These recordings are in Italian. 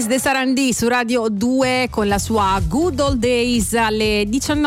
Chris De Sarandì su Radio 2 con la sua Good Old Days alle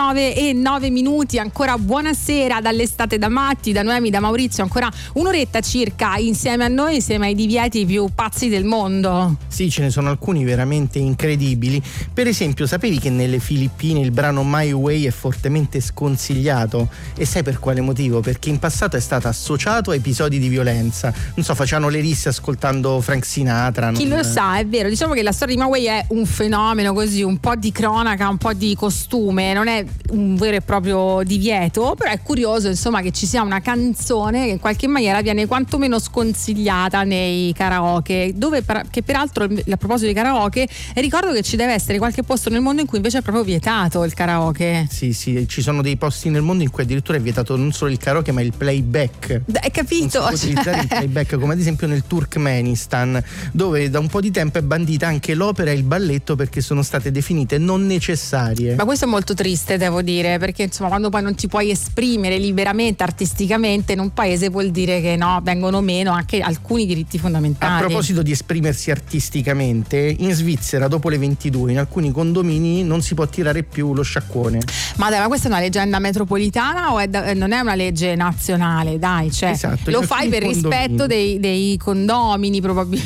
19:09. Ancora buonasera dall'estate da Matti, da Noemi, da Maurizio. Ancora un'oretta circa insieme a noi, insieme ai divieti più pazzi del mondo. Sì, ce ne sono alcuni veramente incredibili. Per esempio, sapevi che nelle Filippine il brano My Way è fortemente sconsigliato? E sai per quale motivo? Perché in passato è stato associato a episodi di violenza. Non so, facevano le risse ascoltando Frank Sinatra. Chi lo sa, è vero. Diciamo che la storia di My Way è un fenomeno così, un po' di cronaca, un po' di costume, non è un vero e proprio divieto, però è curioso insomma che ci sia una canzone che in qualche maniera viene quantomeno sconsigliata nei karaoke, che peraltro, a proposito di karaoke, ricordo che ci deve essere qualche posto nel mondo in cui invece è proprio vietato il karaoke. Sì, ci sono dei posti nel mondo in cui addirittura è vietato non solo il karaoke ma il playback. Hai capito? Non si può utilizzare il playback, come ad esempio nel Turkmenistan, dove da un po' di tempo è bandita anche l'opera e il balletto perché sono state definite non necessarie. Ma questo è molto triste, devo dire, perché insomma quando poi non ti puoi esprimere liberamente, artisticamente in un paese, vuol dire che no, vengono meno anche alcuni diritti fondamentali. A proposito di esprimersi artisticamente, in Svizzera dopo le 22 in alcuni condomini non si può tirare più lo sciacquone. Ma dai, ma questa è una leggenda metropolitana o non è una legge nazionale? Dai, cioè, esatto, lo fai per rispetto dei condomini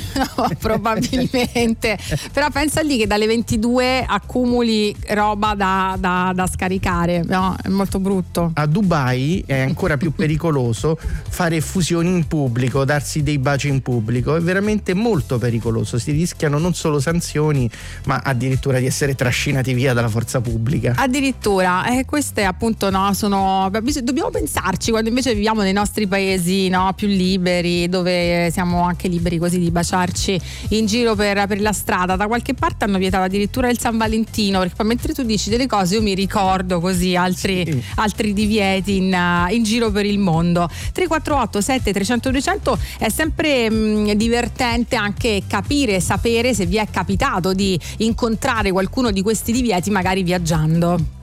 probabilmente. Però pensa lì che dalle 22 accumuli roba da scaricare, no? È molto brutto. A Dubai è ancora più pericoloso fare fusioni in pubblico, darsi dei baci in pubblico, è veramente molto pericoloso, si rischiano non solo sanzioni ma addirittura di essere trascinati via dalla forza pubblica. Addirittura, queste appunto dobbiamo pensarci quando invece viviamo nei nostri paesi, no, più liberi, dove siamo anche liberi così di baciarci in giro per la strada. Da qualche parte hanno vietato addirittura il San Valentino, perché poi mentre tu dici delle cose io mi ricordo così altri divieti in giro per il mondo. 348 7 300 200 è sempre divertente anche capire, sapere se vi è capitato di incontrare qualcuno di questi divieti magari viaggiando.